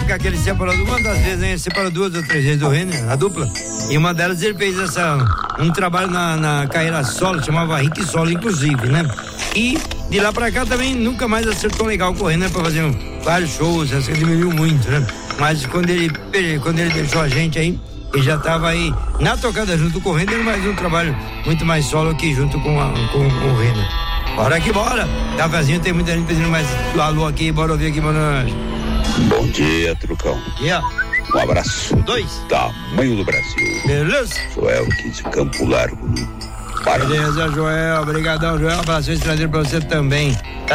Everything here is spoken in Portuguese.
com aquele separador, uma das vezes, né? Ele separou 2 ou 3 vezes do Renner, a dupla. E uma delas ele fez um trabalho na carreira solo, chamava Rick Solo, inclusive, né? E de lá pra cá também nunca mais acertou legal com o Renner pra fazer vários shows, assim, diminuiu muito, né? Mas quando ele deixou a gente aí, ele já tava aí na tocada junto com o Renner, mas um trabalho muito mais solo aqui junto com o Renner. Bora que bora! Cafezinho, tem muita gente pedindo mais alô aqui, bora ouvir aqui, mano. Bom dia, Trucão. Yeah. Um abraço. 2. Tamanho do Brasil. Beleza? Joel, 15 Campo Largo. Paraná. Beleza, Joel. Obrigadão, Joel. Um abraço estrangeiro pra você também.